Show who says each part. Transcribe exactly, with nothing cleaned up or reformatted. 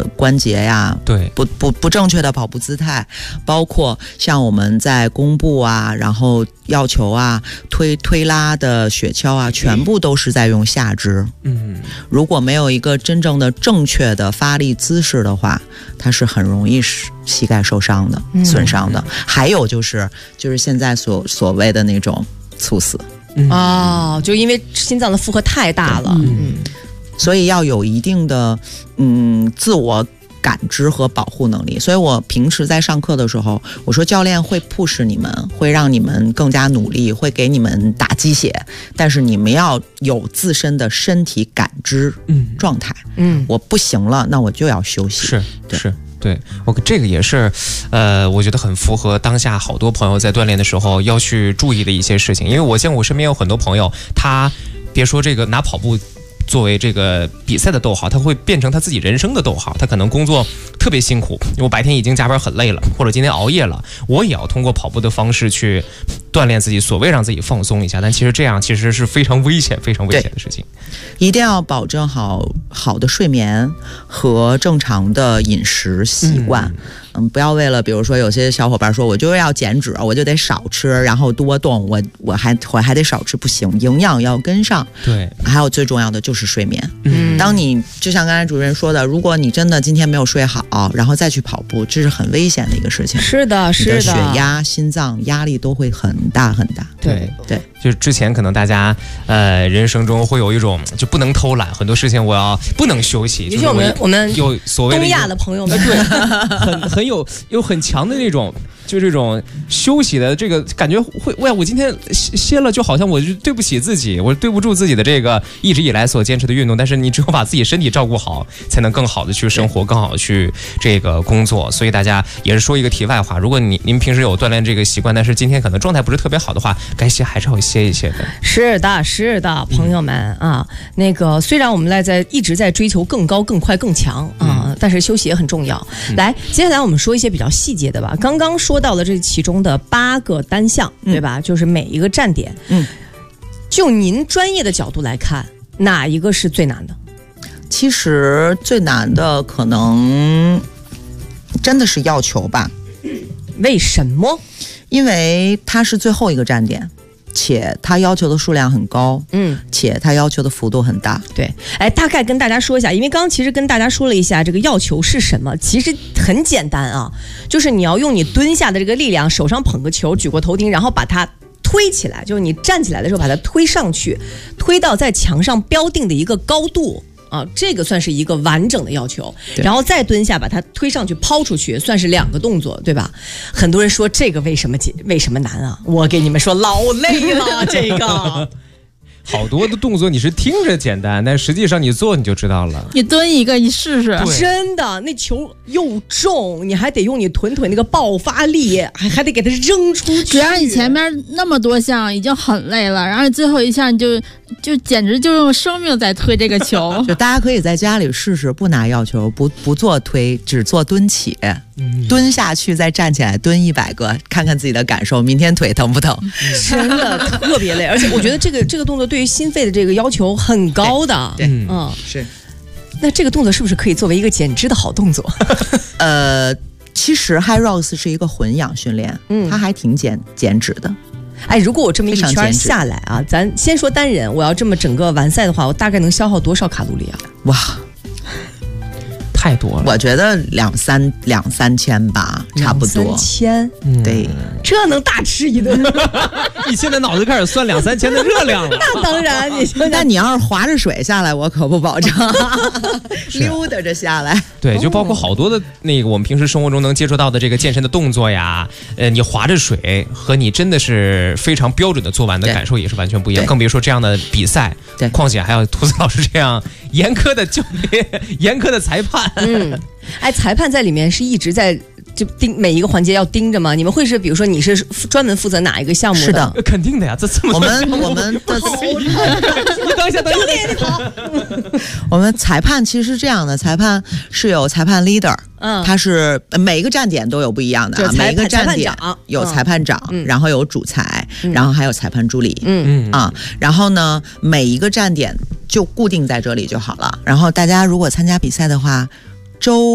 Speaker 1: 关节呀，
Speaker 2: 对，
Speaker 1: 不不不正确的跑步姿态，包括像我们在弓步啊，然后要求啊、推推拉的雪橇啊，全部都是在用下肢。
Speaker 2: 嗯，
Speaker 1: 如果没有一个真正的正确的发力姿势的话，它是很容易膝盖受伤的、
Speaker 3: 嗯、
Speaker 1: 损伤的。还有就是就是现在所所谓的那种猝死。
Speaker 3: 嗯、哦，就因为心脏的负荷太大了。嗯。嗯，
Speaker 1: 所以要有一定的嗯自我感知和保护能力。所以我平时在上课的时候，我说教练会 push 你们，会让你们更加努力，会给你们打鸡血，但是你们要有自身的身体感知状态。
Speaker 3: 嗯，
Speaker 1: 我不行了，那我就要休息。
Speaker 2: 是是。对，我这个也是，呃，我觉得很符合当下好多朋友在锻炼的时候要去注意的一些事情。因为我见我身边有很多朋友，他别说这个拿跑步作为这个比赛的逗号，他会变成他自己人生的逗号。他可能工作特别辛苦，我白天已经加班很累了，或者今天熬夜了，我也要通过跑步的方式去锻炼自己，所谓让自己放松一下。但其实这样其实是非常危险、非常危险的事情。
Speaker 1: 一定要保证好好的睡眠和正常的饮食习惯。嗯嗯，不要为了比如说有些小伙伴说我就要减脂，我就得少吃，然后多动，我我还我还得少吃，不行，营养要跟上。
Speaker 2: 对，
Speaker 1: 还有最重要的就是睡眠。
Speaker 3: 嗯，
Speaker 1: 当你就像刚才主任说的，如果你真的今天没有睡好，然后再去跑步，这是很危险的一个事情。
Speaker 3: 是的，是的，
Speaker 1: 你的血压、心脏压力都会很大很大。
Speaker 2: 对
Speaker 1: 对，
Speaker 2: 就是之前可能大家呃人生中会有一种就不能偷懒，很多事情我要不能休息。
Speaker 3: 尤其我们、就是、我们
Speaker 2: 有所谓的
Speaker 3: 东亚的朋友们，
Speaker 2: 对，很很有有很强的那种。就这种休息的这个感觉会，喂，我今天歇了，就好像我就对不起自己，我对不住自己的这个一直以来所坚持的运动。但是你只有把自己身体照顾好，才能更好的去生活，更好的去这个工作。所以大家也是说一个题外话，如果你您平时有锻炼这个习惯，但是今天可能状态不是特别好的话，该歇还是要歇一歇的。
Speaker 3: 是的，是的，朋友们、嗯、啊，那个虽然我们在在一直在追求更高、更快、更强啊、嗯，但是休息也很重要。嗯、来，接下来我们说一些比较细节的吧。刚刚说。说到了这其中的八个单项，对吧？嗯、就是每一个站点。嗯，就您专业的角度来看，哪一个是最难的？
Speaker 1: 其实最难的可能真的是要求吧。
Speaker 3: 为什么？
Speaker 1: 因为它是最后一个站点。且它要求的数量很高，嗯，且它要求的幅度很大。
Speaker 3: 对，哎，大概跟大家说一下，因为刚刚其实跟大家说了一下这个要求是什么，其实很简单啊，就是你要用你蹲下的这个力量，手上捧个球，举过头顶，然后把它推起来，就是你站起来的时候把它推上去，推到在墙上标定的一个高度。啊，这个算是一个完整的要求，然后再蹲下把它推上去抛出去，算是两个动作，对吧？很多人说这个为什么为什么难啊？我给你们说，老累了，这个。
Speaker 2: 好多的动作你是听着简单，但实际上你做你就知道了。
Speaker 4: 你蹲一个，你试试。
Speaker 3: 真的，那球又重，你还得用你臀腿那个爆发力，还还得给它扔出去。
Speaker 4: 主要你前面那么多项已经很累了，然后最后一项你就就简直就用生命在推这个球。
Speaker 1: 就大家可以在家里试试，不拿药球，不不做推，只做蹲起。嗯、蹲下去再站起来蹲一百个，看看自己的感受，明天腿疼不疼？
Speaker 3: 真的特别累，而且我觉得这个这个动作对于心肺的这个要求很高的。
Speaker 1: 对，对嗯，是。
Speaker 3: 那这个动作是不是可以作为一个减脂的好动作？
Speaker 1: 呃，其实 High Rocks 是一个混氧训练，嗯，它还挺减减脂的。
Speaker 3: 哎，如果我这么一圈下来啊，咱先说单人，我要这么整个完赛的话，我大概能消耗多少卡路里啊？
Speaker 1: 哇！
Speaker 2: 太多了，
Speaker 1: 我觉得两三两三千吧，差不多。
Speaker 3: 两三千，
Speaker 1: 嗯、对，
Speaker 3: 这能大吃一顿。
Speaker 2: 你现在脑子开始算两三千的热量了。
Speaker 3: 那当然，你
Speaker 1: 但你要是划着水下来，我可不保证。溜达着下来，
Speaker 2: 对，就包括好多的那个我们平时生活中能接触到的这个健身的动作呀，呃，你划着水和你真的是非常标准的做完的感受也是完全不一样，更别说这样的比赛。对，况且还有涂子老师这样严苛的教练、严苛的裁判。
Speaker 3: 嗯，哎，裁判在里面是一直在就盯每一个环节要盯着吗？你们会是比如说你是专门负责哪一个项目的？
Speaker 1: 是的，
Speaker 2: 肯定的呀，这这么
Speaker 1: 我们我们的
Speaker 2: 你等一下，等一下，
Speaker 3: 你跑。
Speaker 1: 我们裁判其实是这样的，裁判是有裁判 leader， 嗯，他是每一个站点都有不一样的啊，每一个站点有裁判长，嗯、然后有主裁，嗯、然后还有裁判助理，嗯啊，然后呢，每一个站点就固定在这里就好了。然后大家如果参加比赛的话，周